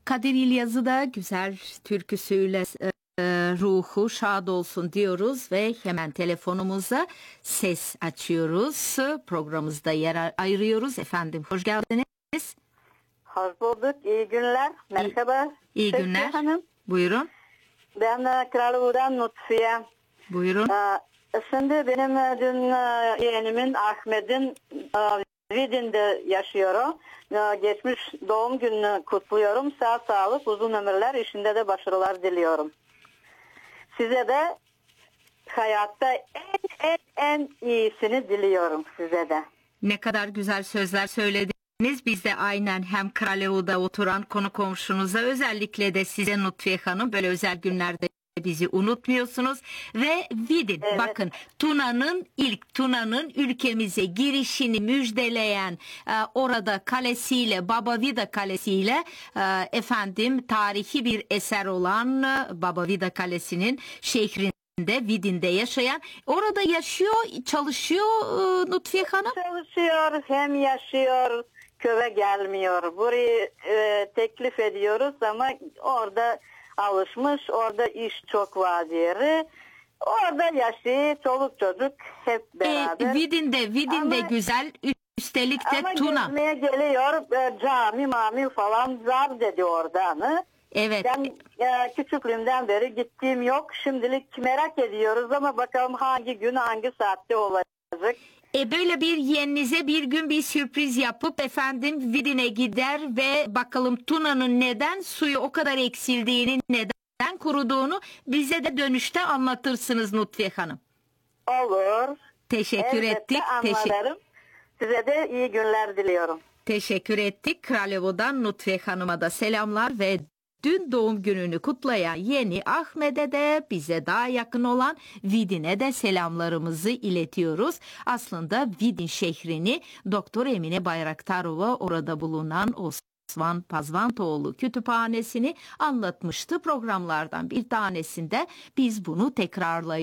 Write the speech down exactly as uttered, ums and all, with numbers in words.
Kadir İlyas'ı da güzel türküsüyle e, ruhu şad olsun diyoruz ve hemen telefonumuza ses açıyoruz. Programımızda yer ayırıyoruz. Efendim hoş geldiniz. Hoş bulduk. İyi günler. Merhaba. İyi Sevgi günler. Hanım. Buyurun. Ben e, Kralıur'dan Lütfiye. Buyurun. E, Şimdi benim e, dün e, yeğenimin Ahmet'in e, Vidin'de yaşıyor. E, Geçmiş doğum gününü kutluyorum. Sağ sağlık, uzun ömürler, işinde de başarılar diliyorum. Size de hayatta en en en iyisini diliyorum size de. Ne kadar güzel sözler söylediniz. Biz de aynen hem Kralev'de oturan konu komşunuza, özellikle de size Lütfiye Hanım, böyle özel günlerde bizi unutmuyorsunuz. Ve Vidin, Evet. bakın Tuna'nın ilk Tuna'nın ülkemize girişini müjdeleyen e, orada kalesiyle, Baba Vida Kalesi'yle e, efendim tarihi bir eser olan e, Baba Vida Kalesi'nin şehrinde, Vidin'de yaşayan, orada yaşıyor, çalışıyor e, Lütfiye Hanım. Çalışıyor, hem yaşıyor, köye gelmiyor. Burayı e, teklif ediyoruz ama orada alışmış, orada iş çok vaziyeri. Orada yaşıyor, çoluk çocuk hep beraber. E, Vidin'de, Vidin'de Ama- güzel, üstelik de Ama Tuna. gezmeye geliyor, e, cami mami falan zar dedi oradan. Evet. Ben e, küçüklüğümden beri gittiğim yok. Şimdilik merak ediyoruz ama bakalım hangi gün, hangi saatte olacak. E böyle bir yeğeninize bir gün bir sürpriz yapıp efendim Vidin'e gider ve bakalım Tuna'nın neden suyu o kadar eksildiğini, neden kuruduğunu bize de dönüşte anlatırsınız Lütfiye Hanım. Olur. Teşekkür Elbette ettik. Teşekkür anlarım. Size de iyi günler diliyorum. Teşekkür ettik. Kralev'den Lütfiye Hanım'a da selamlar ve dün doğum gününü kutlayan yeni Ahmet'e de, bize daha yakın olan Vidin'e de selamlarımızı iletiyoruz. Aslında Vidin şehrini Doktor Emine Bayraktarova, orada bulunan Osman Pazvantoğlu kütüphanesini anlatmıştı. Programlardan bir tanesinde biz bunu tekrarlayacağız.